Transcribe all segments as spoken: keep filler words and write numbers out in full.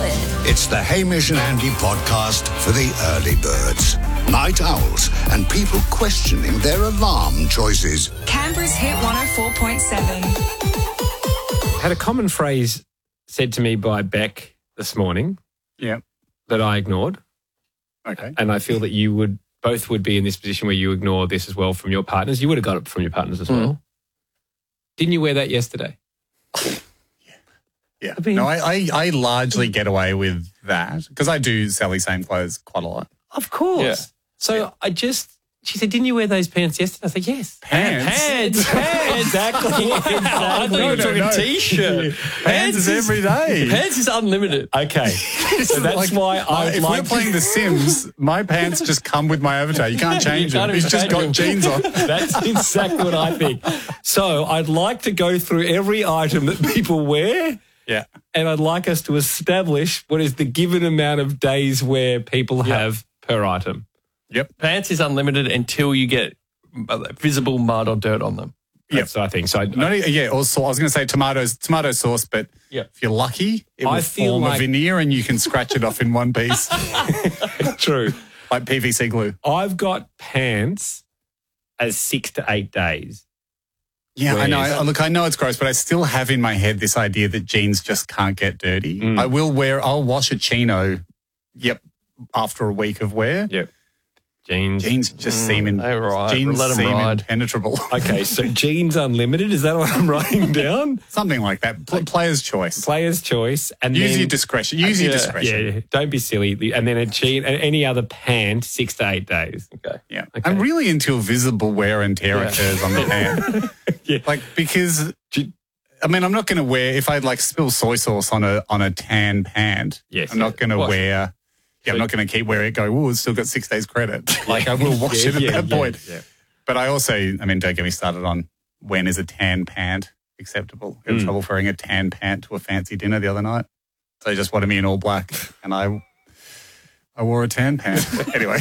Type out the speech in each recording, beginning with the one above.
it. It's the Hamish and Andy podcast for the early birds, night owls, and people questioning their alarm choices. Canberra's Hit one oh four point seven. Had a common phrase said to me by Beck this morning. Yeah. That I ignored. Okay. And I feel that you would both would be in this position where you ignore this as well from your partners. You would have got it from your partners as well. Mm. Didn't you wear that yesterday? yeah. Yeah. I mean, no, I, I, I largely get away with that because I do sell the same clothes quite a lot. Of course. Yeah. So yeah. I just, she said, didn't you wear those pants yesterday? I said, yes. Pants? Pants. Pants. Exactly. Wow. I thought No, you were no, talking no. T-shirt. Pants is every day. Pants is unlimited. Okay. So that's Like, why I would if like we're playing The Sims, my pants just come with my avatar. You can't change You can't them. He's even just got change jeans on. That's exactly what I think. So I'd like to go through every item that people wear. Yeah. And I'd like us to establish what is the given amount of days wear people Yep. have per item. Yep. Pants is unlimited until you get visible mud or dirt on them. That's what I think. So I, Not, e- yeah, also I was going to say tomatoes, tomato sauce, but Yep. if you're lucky, it I will feel form like- a veneer and you can scratch it off in one piece, true. like P V C glue. I've got pants as six to eight days. Yeah, I know. Whereas- I- Look, I know it's gross, but I still have in my head this idea that jeans just can't get dirty. Mm. I will wear, I'll wash a chino, yep, after a week of wear. Yep. Jeans. Jeans just seem in, they're right. jeans Let 'em seem ride. impenetrable. Okay, so jeans unlimited. Is that what I'm writing down? Something like that. Pl- player's choice. Player's choice. And Use then, your discretion. Use your yeah, discretion. Yeah, don't be silly. And then a jean and any other pant, six to eight days. Okay. Yeah. Okay. And really until visible wear and tear Yeah. occurs on the pant. Yeah. Like, because, I mean, I'm not going to wear, if I like spill soy sauce on a on a tan pant, Yes. I'm not going to Wash it. wear, yeah, I'm not going to keep wearing it go, oh, it's still got six days credit. Like, I will wash Yeah, it at yeah, that yeah, point. yeah. But I also, I mean, don't get me started on when is a tan pant acceptable. I had Mm. trouble wearing a tan pant to a fancy dinner the other night. So they just wanted me in all black and I I wore a tan pant. Anyway.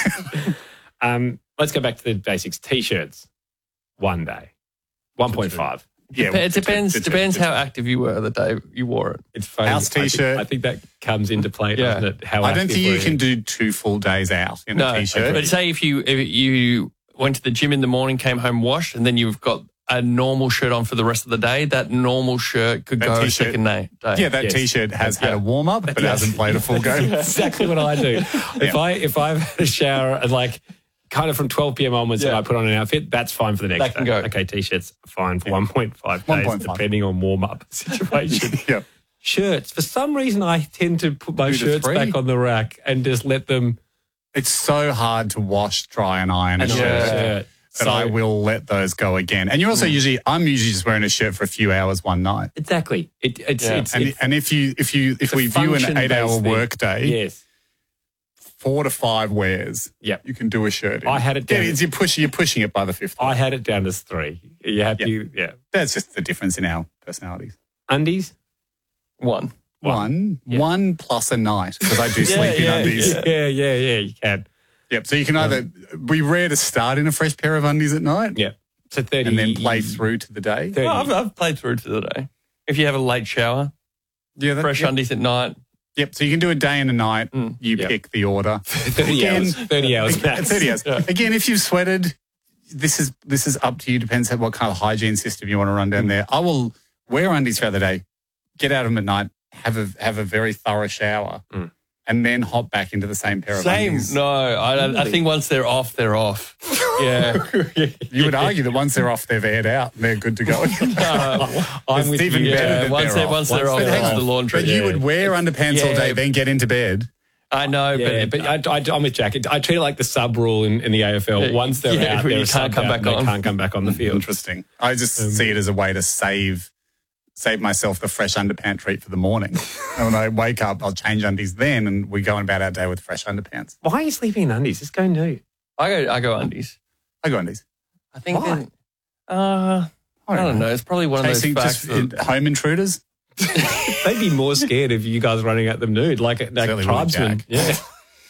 Um, let's go back to the basics. T-shirts, one day, one point five. Yeah, It depends. the- the- Depends the- how active you were the day you wore it. It's funny. House I think- T-shirt. I think that comes into play, Yeah. doesn't it? How I don't active think you we're can in. do two full days out in No, a t-shirt. but say if you if you went to the gym in the morning, came home, washed, and then you've got a normal shirt on for the rest of the day, that normal shirt could That go a t-shirt- second day. day. yeah, that Yes. t-shirt has had Yeah. a warm up, but Yes. hasn't played a full game. exactly what I do. If I if I've had a shower and like kind of from twelve p.m. onwards and Yeah. I put on an outfit, that's fine for the next That can day. go. Okay, T-shirts fine for one point five one days, point five. depending on warm up situation. yeah. Shirts. For some reason, I tend to put my Do the shirts three. back on the rack and just let them. It's so hard to wash, dry, and iron a And shirt. shirt. But So- I will let those go again. And you're also usually, I'm usually just wearing a shirt for a few hours one night. Exactly. It, it's Yeah. it's, And, it's and if you, if you, if it's a we view an function-based eight-hour thing. work day, Yes. four to five wears, Yep. you can do a shirt. in. I had it Yeah, down- it's- you're pushing, you're pushing it by the fifth. I had it down as three. Are you happy? Yeah. That's just the difference in our personalities. Undies. One. One, Yeah. one plus a night because I do Yeah, sleep in yeah, undies. yeah. Yeah, yeah, yeah. You can. Yep. So you can either we rare to start in a fresh pair of undies at night, Yeah. So thirty and then play through to the day. thirty. Well, I've, I've played through to the day. If you have a late shower, Yeah, that, fresh yep. undies at night. Yep. So you can do a day and a night. Mm. You Yep. pick the order. thirty Again- hours. Thirty hours. max. Thirty hours. Yeah. Again, if you've sweated, this is this is up to you. Depends on what kind of hygiene system you want to run down there. I will wear undies throughout the day, get out of them at night, have a have a very thorough shower, Mm. and then hop back into the same pair of Same. undies. No, I, I think once they're off, they're off. Yeah. You would argue that once they're off, they've aired out and they're good to go. Uh, I'm It's with even you. better yeah. that Once they're they're off. once they're Once off, they're they're off. off the laundry. But you Yeah. would wear underpants all day, Yeah. then get into bed. I know, Yeah, but, but I, I, I'm with Jack. I treat it like the sub rule in, in the A F L. Yeah, Once they're yeah, out, you they're can't subbed come out back and they on. can't come back on the field. Interesting. I just Um, see it as a way to save save myself the fresh underpant treat for the morning. And when I wake up, I'll change undies then, and we go about our day with fresh underpants. Why are you sleeping in undies? Just go nude. I go I go undies. I go undies. I think Why? then, uh, I don't know. It's probably one Chasing of those facts. just in- That, home intruders. They'd be more scared of you guys running at them nude, like, like Certainly would, tribesmen. Jack. Yeah.